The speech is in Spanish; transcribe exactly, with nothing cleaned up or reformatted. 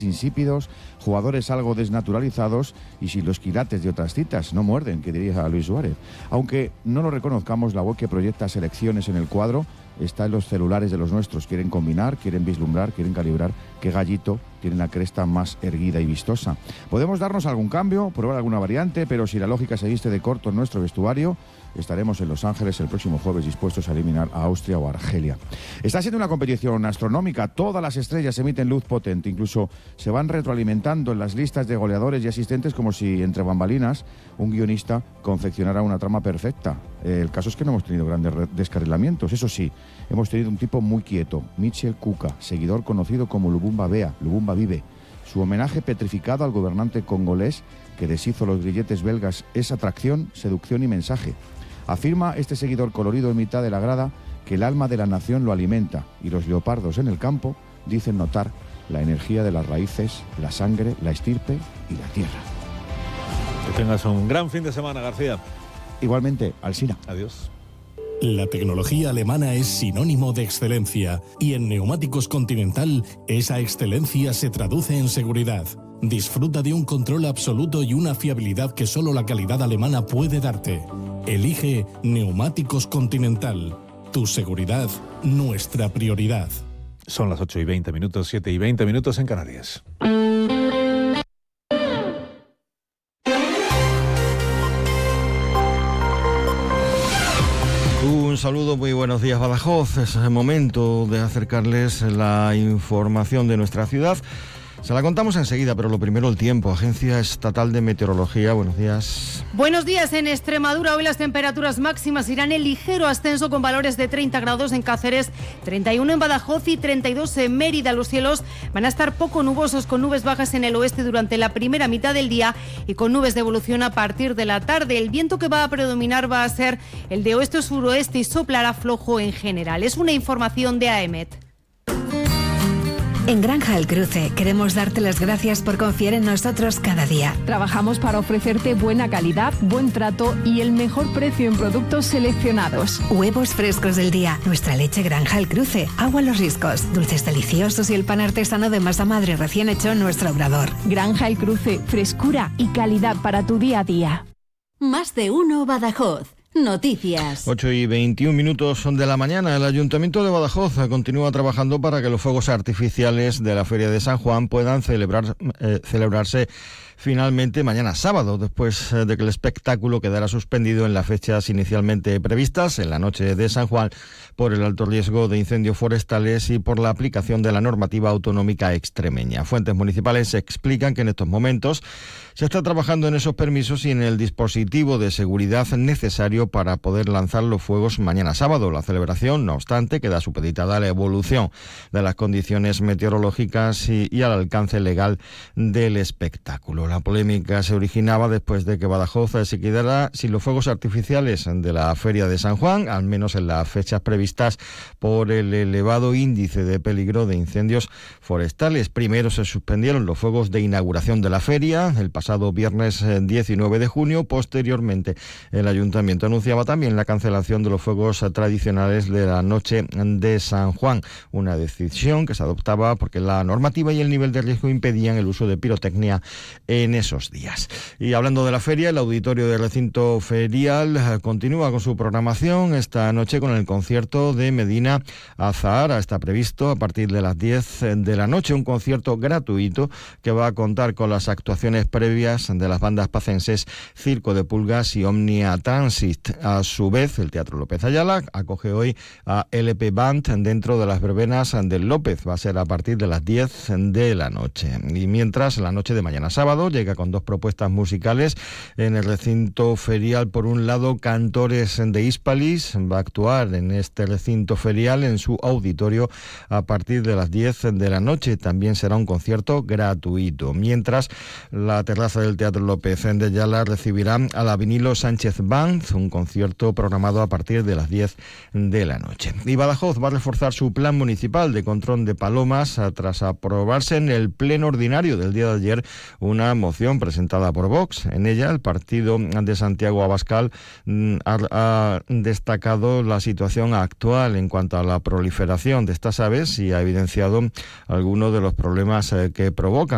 insípidos, jugadores algo desnaturalizados y sin los quilates de otras citas. No muerden, que diría Luis Suárez. Aunque no lo reconozcamos, la web que proyecta selecciones en el cuadro está en los celulares de los nuestros. Quieren combinar, quieren vislumbrar, quieren calibrar qué gallito tiene la cresta más erguida y vistosa. Podemos darnos algún cambio, probar alguna variante, pero si la lógica se viste de corto en nuestro vestuario, estaremos en Los Ángeles el próximo jueves dispuestos a eliminar a Austria o a Argelia. Está siendo una competición astronómica. Todas las estrellas emiten luz potente. Incluso se van retroalimentando en las listas de goleadores y asistentes como si entre bambalinas un guionista confeccionara una trama perfecta. Eh, el caso es que no hemos tenido grandes descarrilamientos. Eso sí, hemos tenido un tipo muy quieto, Michel Kuka, seguidor conocido como Lubumba Bea, Lubumba Vive. Su homenaje petrificado al gobernante congolés que deshizo los grilletes belgas es atracción, seducción y mensaje. Afirma este seguidor colorido en mitad de la grada que el alma de la nación lo alimenta y los leopardos en el campo dicen notar la energía de las raíces, la sangre, la estirpe y la tierra. Que tengas un gran fin de semana, García. Igualmente, Alsina. Adiós. La tecnología alemana es sinónimo de excelencia y en Neumáticos Continental esa excelencia se traduce en seguridad. Disfruta de un control absoluto y una fiabilidad que solo la calidad alemana puede darte. Elige Neumáticos Continental. Tu seguridad, nuestra prioridad. Son las ocho y veinte minutos, siete y veinte minutos en Canarias. Un saludo, muy buenos días, Badajoz. Es el momento de acercarles la información de nuestra ciudad. Se la contamos enseguida, pero lo primero el tiempo. Agencia Estatal de Meteorología, buenos días. Buenos días. En Extremadura hoy las temperaturas máximas irán en ligero ascenso con valores de treinta grados en Cáceres, treinta y uno en Badajoz y treinta y dos en Mérida. Los cielos van a estar poco nubosos con nubes bajas en el oeste durante la primera mitad del día y con nubes de evolución a partir de la tarde. El viento que va a predominar va a ser el de oeste-suroeste y soplará flojo en general. Es una información de A E M E T. En Granja El Cruce queremos darte las gracias por confiar en nosotros cada día. Trabajamos para ofrecerte buena calidad, buen trato y el mejor precio en productos seleccionados. Huevos frescos del día, nuestra leche Granja El Cruce, agua Los Riscos, dulces deliciosos y el pan artesano de masa madre recién hecho en nuestro obrador. Granja El Cruce, frescura y calidad para tu día a día. Más de uno Badajoz. Noticias. ocho y veintiún minutos de la mañana. El Ayuntamiento de Badajoz continúa trabajando para que los fuegos artificiales de la Feria de San Juan puedan celebrar, eh, celebrarse finalmente mañana sábado, después de que el espectáculo quedara suspendido en las fechas inicialmente previstas, en la noche de San Juan, por el alto riesgo de incendios forestales y por la aplicación de la normativa autonómica extremeña. Fuentes municipales explican que en estos momentos se está trabajando en esos permisos y en el dispositivo de seguridad necesario para poder lanzar los fuegos mañana sábado. La celebración, no obstante, queda supeditada a la evolución de las condiciones meteorológicas y, y al alcance legal del espectáculo. La polémica se originaba después de que Badajoz se quedara sin los fuegos artificiales de la Feria de San Juan, al menos en las fechas previstas por el elevado índice de peligro de incendios forestales. Primero se suspendieron los fuegos de inauguración de la feria el pasado viernes diecinueve de junio. Posteriormente, el Ayuntamiento anunciaba también la cancelación de los fuegos tradicionales de la noche de San Juan, una decisión que se adoptaba porque la normativa y el nivel de riesgo impedían el uso de pirotecnia en esos días. Y hablando de la feria, el auditorio del recinto ferial continúa con su programación esta noche con el concierto de Medina Azahara. Está previsto a partir de las diez de la noche un concierto gratuito que va a contar con las actuaciones previas de las bandas pacenses Circo de Pulgas y Omnia Transit. A su vez, el Teatro López Ayala acoge hoy a L P Band dentro de las verbenas del López. Va a ser a partir de las diez de la noche. Y mientras, la noche de mañana sábado llega con dos propuestas musicales en el recinto ferial. Por un lado, Cantores de Hispalis va a actuar en este recinto ferial en su auditorio a partir de las diez de la noche. También será un concierto gratuito. Mientras, la terraza del Teatro López de Ayala recibirá a la Vinilo Sánchez Band, un concierto programado a partir de las diez de la noche. Y Badajoz va a reforzar su plan municipal de control de palomas tras aprobarse en el pleno ordinario del día de ayer una moción presentada por Vox. En ella, el partido de Santiago Abascal ha, ha destacado la situación actual en cuanto a la proliferación de estas aves y ha evidenciado algunos de los problemas eh, que provocan.